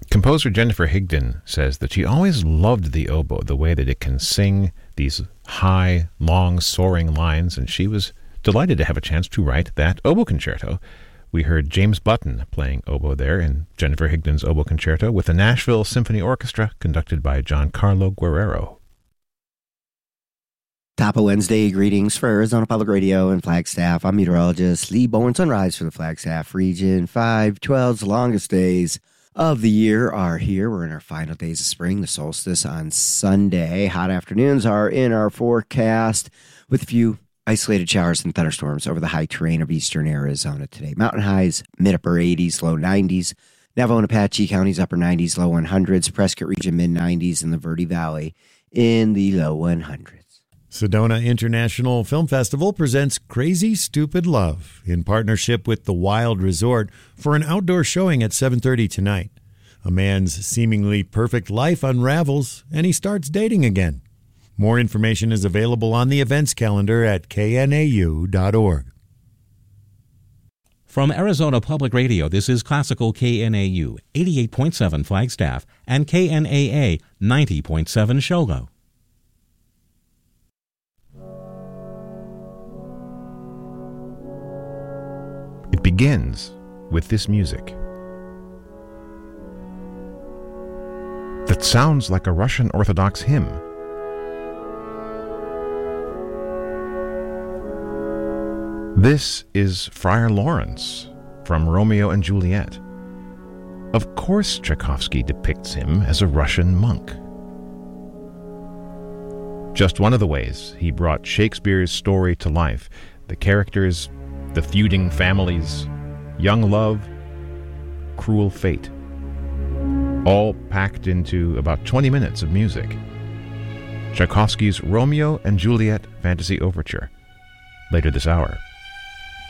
Composer Jennifer Higdon says that she always loved the oboe, the way that it can sing these high, long, soaring lines, and she was delighted to have a chance to write that oboe concerto. We heard James Button playing oboe there in Jennifer Higdon's oboe concerto with the Nashville Symphony Orchestra conducted by Giancarlo Guerrero. Top of Wednesday, greetings for Arizona Public Radio and Flagstaff. I'm meteorologist Lee Bowen. Sunrise for the Flagstaff region. 5/12's longest days of the year are here. We're in our final days of spring, the solstice on Sunday. Hot afternoons are in our forecast with a few isolated showers and thunderstorms over the high terrain of eastern Arizona today. Mountain highs, mid-upper 80s, low 90s. Navajo and Apache counties, upper 90s, low 100s. Prescott region, mid-90s, and the Verde Valley in the low 100s. Sedona International Film Festival presents Crazy Stupid Love in partnership with the Wild Resort for an outdoor showing at 7:30 tonight. A man's seemingly perfect life unravels and he starts dating again. More information is available on the events calendar at knau.org. From Arizona Public Radio, this is Classical KNAU 88.7 Flagstaff and KNAA 90.7 Shogo. It begins with this music that sounds like a Russian Orthodox hymn. This is Friar Lawrence from Romeo and Juliet. Of course, Tchaikovsky depicts him as a Russian monk. Just one of the ways he brought Shakespeare's story to life. The characters, the feuding families, young love, cruel fate, all packed into about 20 minutes of music. Tchaikovsky's Romeo and Juliet Fantasy Overture, later this hour.